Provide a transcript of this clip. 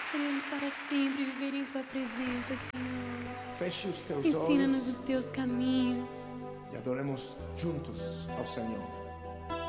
Queremos para sempre viver em tua presença, Senhor. Feche os teus Ensina-nos olhos os teus caminhos. e adoremos juntos ao Senhor.